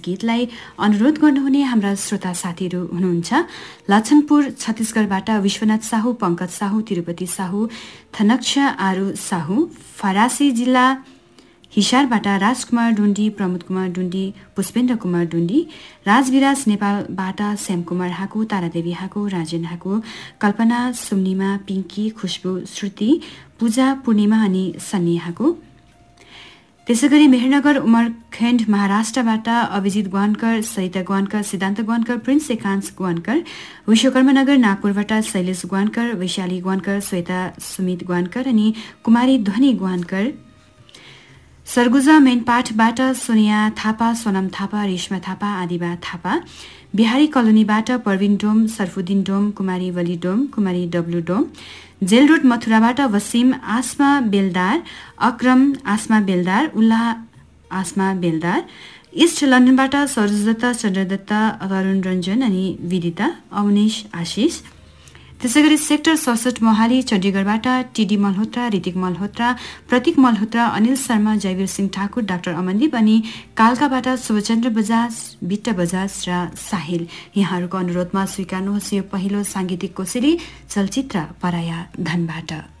गीतलाई अनुरोध गर्नुहुने हाम्रा श्रोता साथीहरू हुनुहुन्छ। लक्षनपुर छत्तीसगढबाट विश्वनाथ साहू, पंकज साहू, तिरुपति साहू, थनक्ष आरू साहू, फरासी जिल्ला हिसारबाट राजकुमार डुन्डी, प्रमोद कुमार डुन्डी, पुष्पेन्द्र कुमार डुन्डी, राजविराज नेपालबाट श्यामकुमार हाकु, तारादेवी हाकु, राजेन हाकु, कल्पना, सुम्निमा, पिङ्की, खुशबु, श्रुति, पूजा, पूर्णिमा अनि सन्नी हाकु। त्यसैगरी मेहरनगर उमरखेण्ड महाराष्ट्रबाट अभिजित ग्वानकर, सरिता ग्वानकर, सिद्धान्त ग्वानकर, प्रिन्स एकांश ग्वानकर, विश्वकर्मानगर नागपुरबाट शैलेश ग्वानकर, वैशाली ग्वानकर, श्वेता सुमित ग्वानकर अनि कुमारी ध्वनि ग्वानकर। सरगुजा मेनपाटबाट सोनिया थापा, सोनम थापा, रेशमा थापा, आदिबा थापा। बिहारी कलोनीबाट परविन डोम, सरफुद्दिन डोम, कुमारी वली डोम, कुमारी डब्लु डोम। जेल रोड मथुराबाट वसिम, आसमा बेलदार, अक्रम, आसमा बेलदार, उल्लाह, आसमा बेलदार। इस्ट लन्डनबाट सरोजदत्त, चन्द्रदत्त, तरुण रञ्जन अनि विदिता, अवनेश, आशिष। त्यसैगरी सेक्टर 67 मोहाली चण्डीगढबाट टिडी मल्होत्रा, ऋतिक मल्होत्रा, प्रतीक मल्होत्रा, अनिल शर्मा, जयवीर सिंह ठाकुर, डाक्टर अमनदीप अनि कालकाबाट शुभचन्द्र बजाज, विट्ट बजाज र साहिल। यहाँहरूको अनुरोधमा स्वीकार्नुहोस् यो पहिलो सांगीतिक कोसेली चलचित्र पराया धनबाट।